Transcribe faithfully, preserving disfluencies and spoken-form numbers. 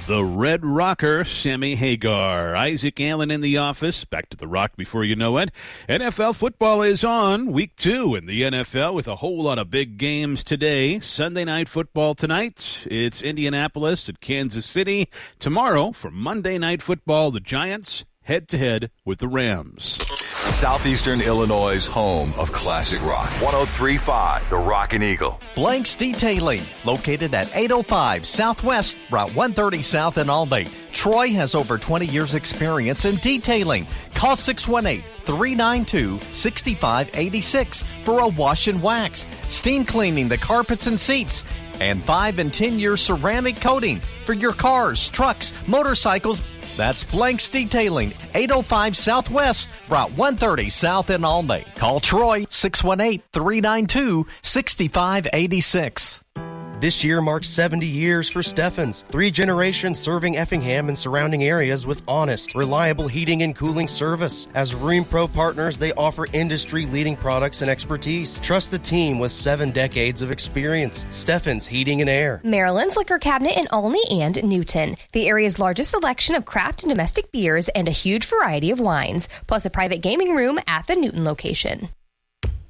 the Red Rocker, Sammy Hagar. Isaac Allen in the office. Back to the Rock before you know it. N F L football is on. Week two in the N F L with a whole lot of big games today. Sunday night football tonight. It's Indianapolis at Kansas City. Tomorrow, for Monday night football, the Giants head-to-head with the Rams. Southeastern Illinois' home of classic rock. one oh three point five, The Rockin' Eagle. Blanks Detailing, located at eight oh five Southwest, Route one thirty South in Albany. Troy has over twenty years experience in detailing. Call six one eight, three nine two, six five eight six for a wash and wax, steam cleaning the carpets and seats, and five and ten year ceramic coating for your cars, trucks, motorcycles. That's Blanks Detailing, eight oh five Southwest, Route one thirty South in Albany. Call Troy, six one eight, three nine two, six five eight six. This year marks seventy years for Steffens. Three generations serving Effingham and surrounding areas with honest, reliable heating and cooling service. As Rheem Pro partners, they offer industry-leading products and expertise. Trust the team with seven decades of experience. Steffens Heating and Air. Maryland's Liquor Cabinet in Olney and Newton. The area's largest selection of craft and domestic beers and a huge variety of wines, plus a private gaming room at the Newton location.